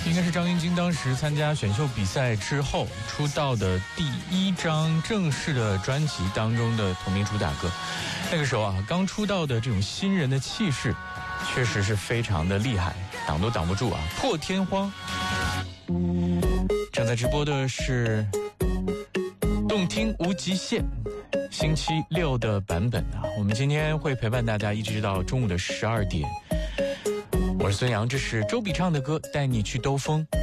应该是张芸京当时参加选秀比赛之后出道的第一张正式的专辑当中的同名主打歌。那个时候啊，刚出道的这种新人的气势确实是非常的厉害，挡都挡不住啊，破天荒。正在直播的是动听无极限星期六的版本啊，我们今天会陪伴大家一直到中午的12点。我是孙杨，这是周笔畅的歌《带你去兜风》。